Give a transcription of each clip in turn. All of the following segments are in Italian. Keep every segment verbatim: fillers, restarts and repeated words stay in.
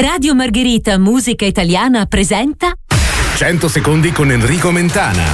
Radio Margherita Musica Italiana presenta cento secondi con Enrico Mentana.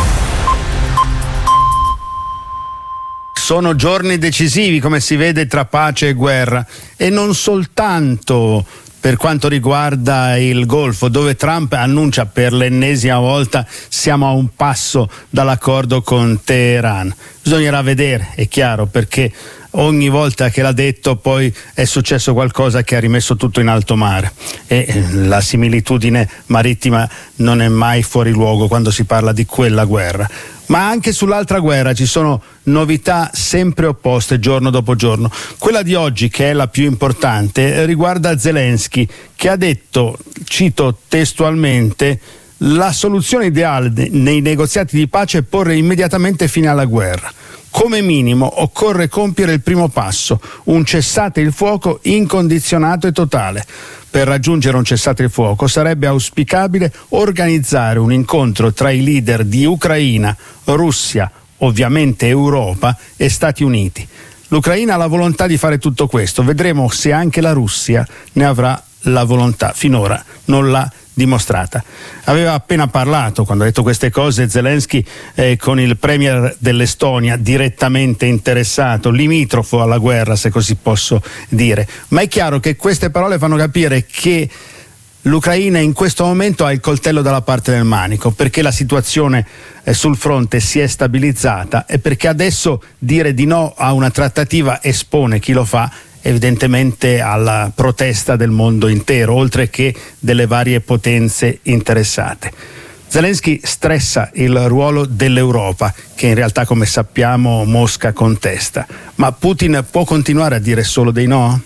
Sono giorni decisivi, come si vede, tra pace e guerra, e non soltanto per quanto riguarda il Golfo, dove Trump annuncia per l'ennesima volta siamo a un passo dall'accordo con Teheran. Bisognerà vedere, è chiaro, perché ogni volta che l'ha detto poi è successo qualcosa che ha rimesso tutto in alto mare, e la similitudine marittima non è mai fuori luogo quando si parla di quella guerra. Ma anche sull'altra guerra ci sono novità sempre opposte giorno dopo giorno. Quella di oggi, che è la più importante, riguarda Zelensky, che ha detto, cito testualmente: la soluzione ideale nei negoziati di pace è porre immediatamente fine alla guerra. Come minimo occorre compiere il primo passo, un cessate il fuoco incondizionato e totale. Per raggiungere un cessate il fuoco sarebbe auspicabile organizzare un incontro tra i leader di Ucraina, Russia, ovviamente Europa e Stati Uniti. L'Ucraina ha la volontà di fare tutto questo, vedremo se anche la Russia ne avrà la volontà. Finora non l'ha dimostrata. Aveva appena parlato, quando ha detto queste cose, Zelensky eh, con il premier dell'Estonia, direttamente interessato, limitrofo alla guerra, se così posso dire. Ma è chiaro che queste parole fanno capire che l'Ucraina in questo momento ha il coltello dalla parte del manico, perché la situazione eh, sul fronte si è stabilizzata, e perché adesso dire di no a una trattativa espone chi lo fa evidentemente alla protesta del mondo intero, oltre che delle varie potenze interessate. Zelensky stressa il ruolo dell'Europa, che in realtà, come sappiamo, Mosca contesta. Ma Putin può continuare a dire solo dei no?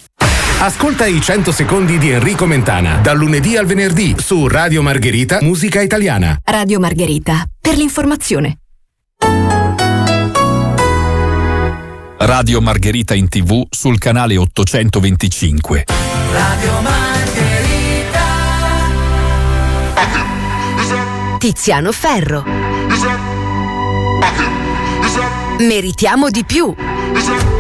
Ascolta i cento secondi di Enrico Mentana, dal lunedì al venerdì, su Radio Margherita Musica Italiana. Radio Margherita, per l'informazione. Radio Margherita in tivù sul canale ottocentoventicinque. Radio Margherita. Tiziano Ferro. Meritiamo di più.